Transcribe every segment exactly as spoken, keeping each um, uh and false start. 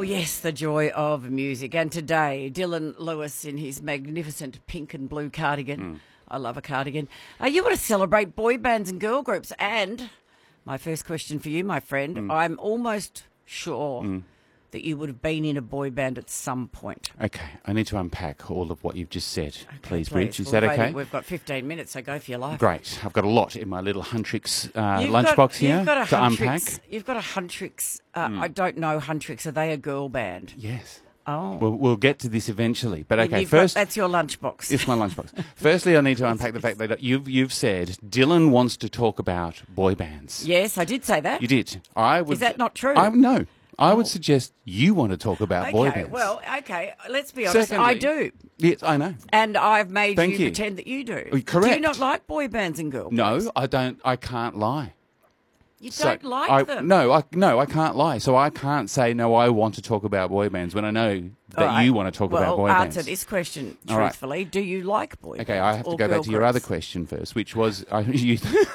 Oh, yes, the joy of music. And today, Dylan Lewis in his magnificent pink and blue cardigan. Mm. I love a cardigan. Uh, you want to celebrate boy bands and girl groups. And my first question for you, my friend, mm. I'm almost sure mm. that you would have been in a boy band at some point. Okay, I need to unpack all of what you've just said. Okay, please, please, Bridge. Is well, that okay? Lady, we've got fifteen minutes, so go for your life. Great. I've got a lot in my little Huntrix uh, You've lunchbox got, here you've got a to Huntrix, unpack. You've got a Huntrix. Uh, Mm. I don't know Huntrix. Are they a girl band? Yes. Oh. We'll, we'll get to this eventually. But okay, You've first... Got, that's your lunchbox. It's my lunchbox. Firstly, I need to unpack the fact that you've, you've said Dylan wants to talk about boy bands. Yes, I did say that. You did. I would, Is that not true? I, no. I Oh. would suggest you want to talk about Okay, boy bands. well, okay, let's be honest. Secondly, I do. Yes, I know. And I've made Thank you, you. pretend that you do. Oh, correct. Do you not like boy bands and girl bands? No, I don't. I can't lie. You So don't like I, them? No, I, no, I can't lie. So I can't say, no, I want to talk about boy bands when I know that All right. you want to talk well, about boy answer bands. Answer this question All right. truthfully. Do you like boy bands? Okay, I have to or go back girl to your groups? other question first, which was... I, you,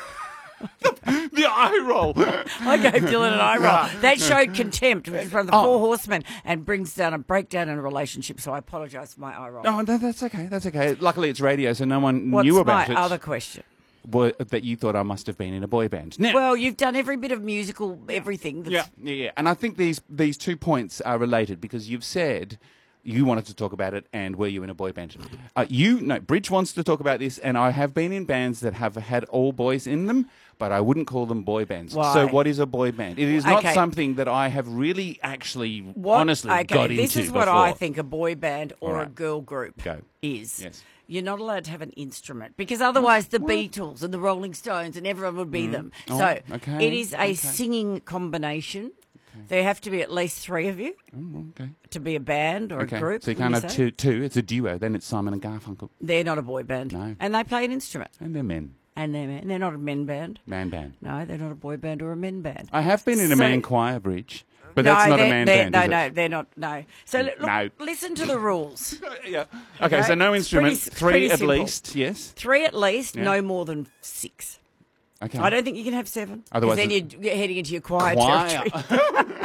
the eye roll. I gave Dylan an eye roll. That showed contempt from the Oh. Four Horsemen and brings down a breakdown in a relationship, so I apologise for my eye roll. No, no, that's okay. That's okay. Luckily, it's radio, so no one What's knew about my it. other question? Well, that you thought I must have been in a boy band. Now, Well, you've done every bit of musical, everything. That's, yeah, yeah, yeah. And I think these these two points are related because you've said you wanted to talk about it, and were you in a boy band? Uh, you no, Bridge wants to talk about this, and I have been in bands that have had all boys in them, but I wouldn't call them boy bands. Why? So, what is a boy band? It is not Okay. something that I have really, actually, What, honestly okay, got into this is what before. I think a boy band or All a right. girl group Go. is. Yes. You're not allowed to have an instrument because otherwise the Beatles and the Rolling Stones and everyone would be them. Oh, so okay, it is a okay. singing combination. There have to be at least three of you Oh, okay. to be a band or Okay. a group. So you wouldn't can't have say? two, two. It's a duo. Then it's Simon and Garfunkel. They're not a boy band. No. And they play an instrument. And they're men. And they're, men. They're not a men band. Man band. No, they're not a boy band or a men band. I have been in a So- man choir, Bridge. But no, that's not a they're- man they're- band, No, is no, it? they're not. No. So look, No. listen to the rules. Yeah. Okay, Okay, so no it's instrument. pretty- it's Three pretty at simple. least, yes. Three at least, Yeah. no more than six. Okay. I don't think you can have seven. 'cause Otherwise then it- you're, you're heading into your choir, Choir. territory.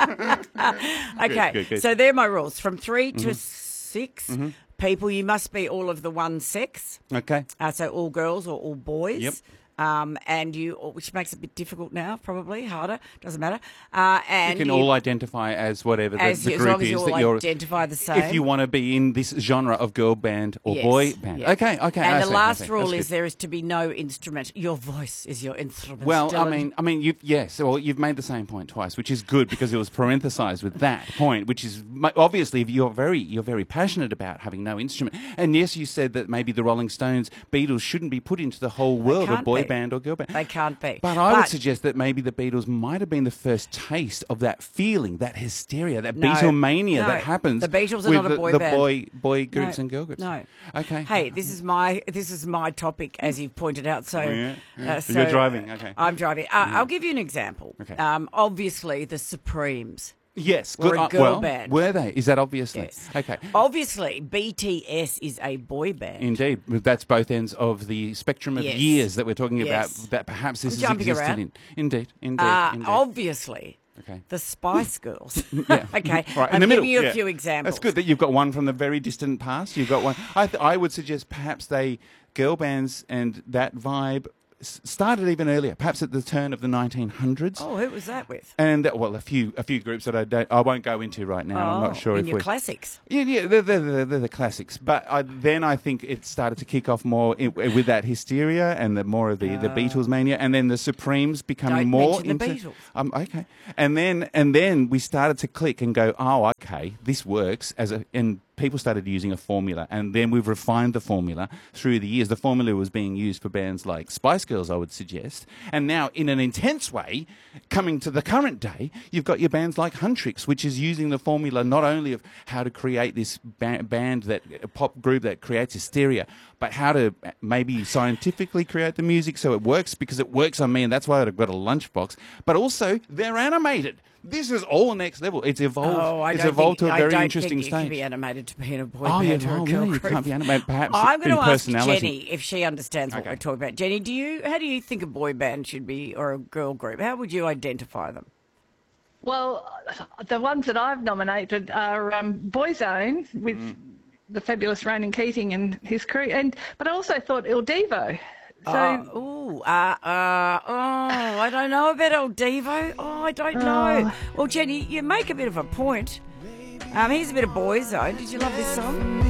Okay, good, good. so they're my rules. From three to six people, you must be all of the one sex. Okay. Uh, so all girls or all boys. Yep. Um, and you, which makes it a bit difficult now, probably harder. Doesn't matter. Uh, and You can all identify as whatever the, as, the as group long as is you that all you're. identify the same. If you want to be in this genre of girl band or Yes, boy band. yeah. Okay, okay. And I the see, I last see. rule That's is good. there is to be no instrument. Your voice is your instrument. Well, I Dylan. mean, I mean, you yes. Well, you've made the same point twice, which is good because it was parenthesized with that point, which is mu- obviously you're very you're very passionate about having no instrument. And yes, you said that maybe the Rolling Stones, Beatles shouldn't be put into the whole world of can't boy be. band or girl band. They can't be. But I would suggest that maybe the Beatles might have been the first taste of that feeling, that hysteria, that No, Beatlemania no. that happens. The Beatles are with not a the, boy the band. boy boy groups No, and girl groups. No. Okay. Hey, this is my this is my topic, as you've pointed out. So, Yeah, yeah. uh, So so you're driving, okay. I'm driving. Uh, I'll give you an example. Okay. Um, obviously, the Supremes. Yes. Or good. a uh, girl well, band. were they? Is that obviously? Yes. Okay. Obviously, B T S is a boy band. Indeed, that's both ends of the spectrum of Yes. years that we're talking Yes. about. That perhaps this I'm has jumping existed around. in. Indeed, indeed, Uh, indeed. obviously, Okay. the Spice Girls. Yeah. Okay, Right, in I'm the middle. giving you a yeah. few examples. That's good that you've got one from the very distant past. You've got one. I, th- I would suggest perhaps they girl bands and that vibe s- started even earlier, perhaps at the turn of the nineteen hundreds. Oh, who was that with? And uh, well, a few a few groups that I don't, I won't go into right now. I'm Oh, not sure in if your we classics. Yeah, yeah, they're, they're, they're, they're the classics. But I, then I think it started to kick off more in, with that hysteria and the more of the, the Beatles mania, and then the Supremes becoming Don't more mention the into. Beatles. Um, okay, and then and then we started to click and go, oh, okay, this works as a and. People started using a formula, and then we've refined the formula through the years. The formula was being used for bands like Spice Girls, I would suggest. And now, in an intense way, coming to the current day, you've got your bands like Huntrix, which is using the formula not only of how to create this ba- band, that a pop group that creates hysteria, but how to maybe scientifically create the music so it works, because it works on me, and that's why I've got a lunchbox. But also, they're animated. This is all next level. It's evolved. Oh, I it's don't evolved think, to a very I don't interesting think you can stage. be animated to be in a boy Oh, yeah, band or a well, girl really, you group. can't be animated. Perhaps I'm going in to ask personality. Jenny if she understands what Okay. we're talking about. Jenny, do you? How do you think a boy band should be, or a girl group? How would you identify them? Well, the ones that I've nominated are um, Boyzone with Mm. the fabulous Ronan Keating and his crew, and but I also thought Il Divo. So Oh, ooh, uh, uh, oh, I don't know about El Devo. Oh, I don't know. Oh. Well, Jenny, you make a bit of a point. Um, here's a bit of Boyzone. Did you love this song?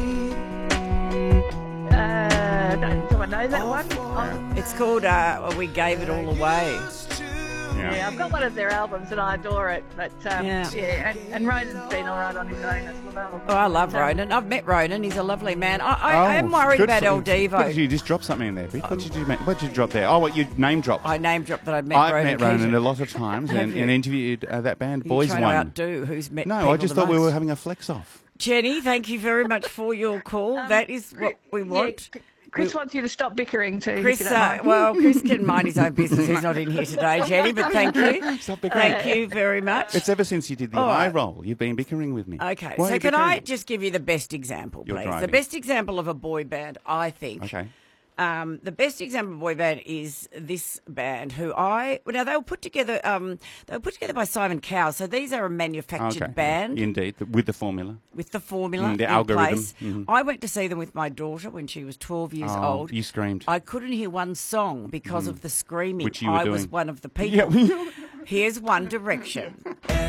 uh, don't, do I know that one? Oh, It's called uh, We Gave It All Away. yeah, I've got one of their albums and I adore it. But um, Yeah. yeah, and, and Ronan's been all right on his own as well. Oh, I love But, um, Ronan. I've met Ronan. He's a lovely man. I, I, I am Oh, worried good about for- El What did Devo. you just drop something in there, Vic? What did you make? What did you drop there? Oh, what you name dropped? I name dropped that I met I've Ronan. met Ronan Keating. a lot of times and, Have you? and interviewed uh, that band, You're Boys trying One. to outdo who's met No, people I just the thought we most. were having a flex off. Jenny, thank you very much for your call. that is what we yeah, want. Chris wants you to stop bickering too. Chris, if you don't uh, mind. well, Chris can mind his own business. He's not in here today, Jenny, but thank you. Stop bickering. Thank you very much. It's ever since you did the All eye right. roll. You've been bickering with me. Okay, Why are so you can I bickering? just give you the best example, You're please? The driving. best example of a boy band, I think. Okay. Um, the best example of boy band is this band who I well, now they were put together. Um, they were put together by Simon Cowell. So these are a manufactured Okay. band Indeed, the- with the formula. with the formula Mm, the in algorithm. place. Mhm. I went to see them with my daughter when she was twelve years Oh, old. you screamed. I couldn't hear one song because of the screaming. Which you were I was doing. one of the people. Yeah. Here's One Direction.